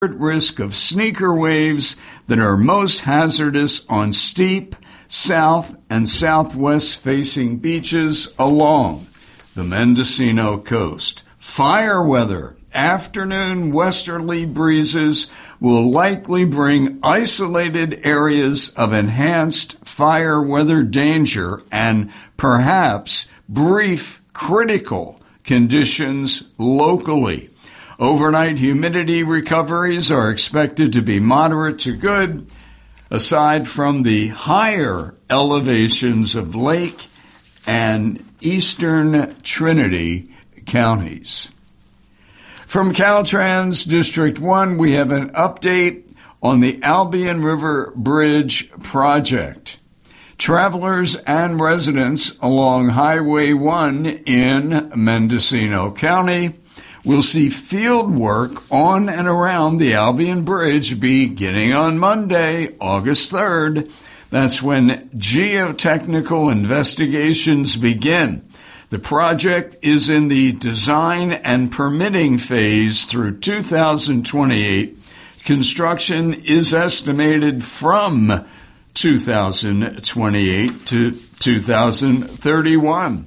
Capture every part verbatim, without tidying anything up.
risk of sneaker waves that are most hazardous on steep south and southwest facing beaches along the Mendocino coast. Fire weather. Afternoon westerly breezes will likely bring isolated areas of enhanced fire weather danger and perhaps brief critical conditions locally. Overnight humidity recoveries are expected to be moderate to good, aside from the higher elevations of Lake and eastern Trinity counties. From Caltrans District one, we have an update on the Albion River Bridge project. Travelers and residents along Highway one in Mendocino County will see field work on and around the Albion Bridge beginning on Monday, August third. That's when geotechnical investigations begin. The project is in the design and permitting phase through two thousand twenty-eight. Construction is estimated from two thousand twenty-eight to two thousand thirty-one.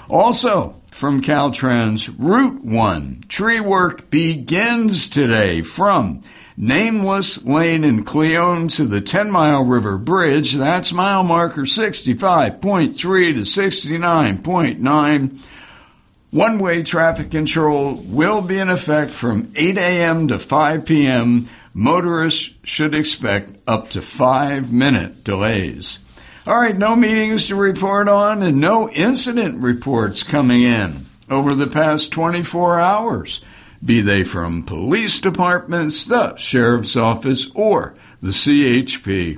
Also, from Caltrans, Route one, tree work begins today from Nameless Lane in Cleon to the ten mile River Bridge. That's mile marker sixty-five point three to sixty-nine point nine. One-way traffic control will be in effect from eight a.m. to five p.m. Motorists should expect up to five-minute delays. All right, no meetings to report on and no incident reports coming in over the past twenty-four hours, be they from police departments, the sheriff's office, or the C H P.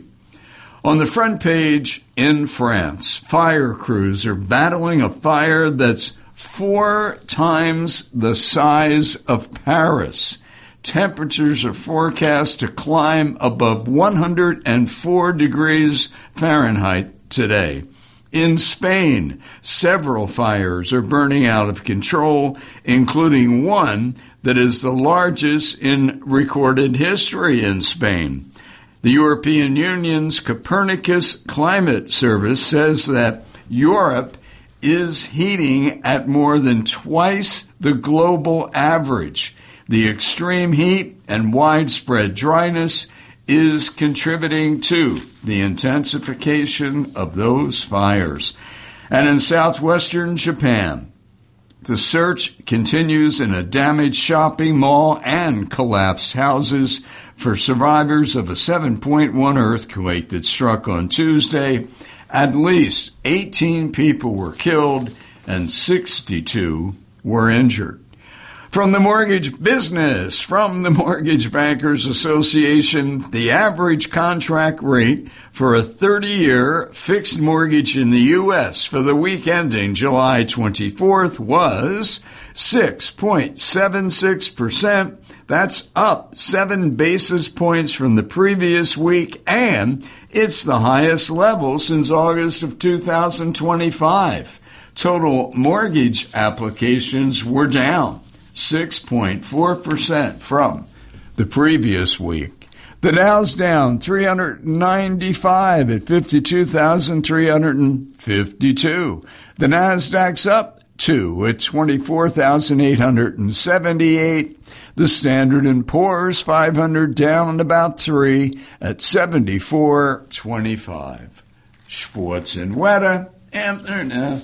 On the front page, in France, fire crews are battling a fire that's four times the size of Paris. Temperatures are forecast to climb above one hundred four degrees Fahrenheit today. In Spain, several fires are burning out of control, including one that is the largest in recorded history in Spain. The European Union's Copernicus Climate Service says that Europe is heating at more than twice the global average. The extreme heat and widespread dryness is contributing to the intensification of those fires. And in southwestern Japan, the search continues in a damaged shopping mall and collapsed houses for survivors of a seven point one earthquake that struck on Tuesday. At least eighteen people were killed and sixty-two were injured. From the mortgage business, from the Mortgage Bankers Association, the average contract rate for a thirty-year fixed mortgage in the U S for the week ending July twenty-fourth was six point seven six percent. That's up seven basis points from the previous week, and it's the highest level since August of two thousand twenty-five. Total mortgage applications were down six point four percent from the previous week. The Dow's down three hundred ninety-five at fifty-two thousand three hundred fifty-two. The Nasdaq's up two at twenty-four thousand eight hundred seventy-eight. The Standard and Poor's five hundred down about three at seventy-four twenty-five. Sports and weather, and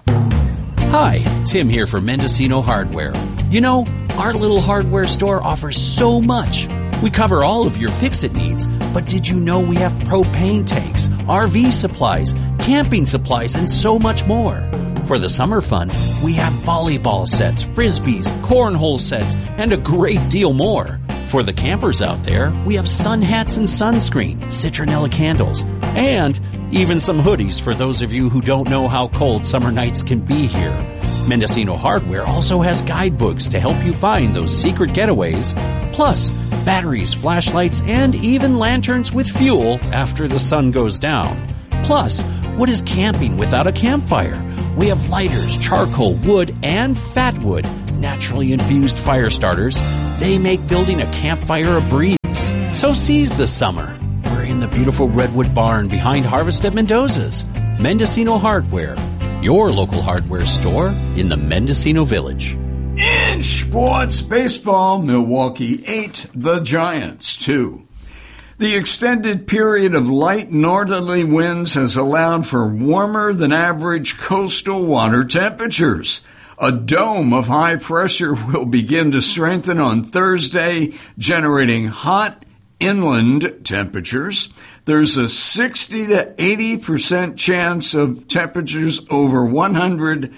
Hi, Tim here for Mendocino Hardware. You know, our little hardware store offers so much. We cover all of your fix-it needs, but did you know we have propane tanks, R V supplies, camping supplies, and so much more? For the summer fun, we have volleyball sets, frisbees, cornhole sets, and a great deal more. For the campers out there, we have sun hats and sunscreen, citronella candles, and even some hoodies for those of you who don't know how cold summer nights can be here. Mendocino Hardware also has guidebooks to help you find those secret getaways, plus batteries, flashlights, and even lanterns with fuel after the sun goes down. Plus, what is camping without a campfire? We have lighters, charcoal, wood, and fat wood, naturally infused fire starters, they make building a campfire a breeze. So seize the summer. We're in the beautiful Redwood Barn behind Harvest at Mendoza's. Mendocino Hardware, your local hardware store in the Mendocino Village. In sports baseball, Milwaukee eight, the Giants two. The extended period of light northerly winds has allowed for warmer than average coastal water temperatures. A dome of high pressure will begin to strengthen on Thursday, generating hot inland temperatures. There's a sixty to eighty percent chance of temperatures over one hundred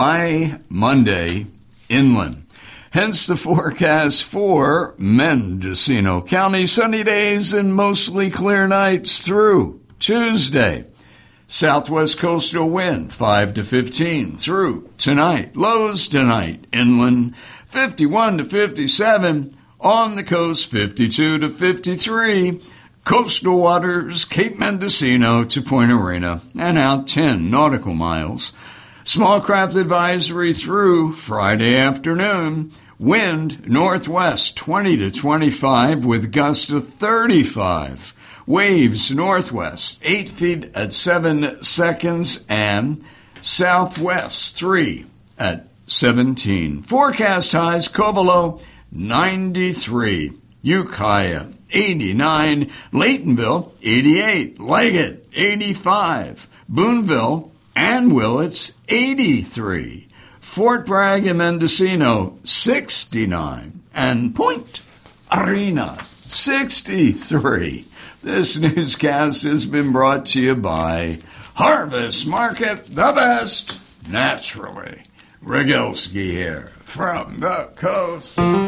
by Monday inland. Hence the forecast for Mendocino County: sunny days and mostly clear nights through Tuesday. Southwest coastal wind five to fifteen through tonight. Lows tonight inland fifty-one to fifty-seven. On the coast fifty-two to fifty-three. Coastal waters Cape Mendocino to Point Arena and out ten nautical miles. Small craft advisory through Friday afternoon. Wind northwest twenty to twenty-five with gusts of thirty-five. Waves northwest eight feet at seven seconds and southwest three at seventeen. Forecast highs: Covelo ninety-three, Ukiah eighty-nine, Laytonville eighty-eight, Leggett eighty-five, Boonville and Willits eighty-three. Fort Bragg and Mendocino, sixty-nine. And Point Arena, sixty-three. This newscast has been brought to you by Harvest Market, the best, naturally. Rogalski here from the coast.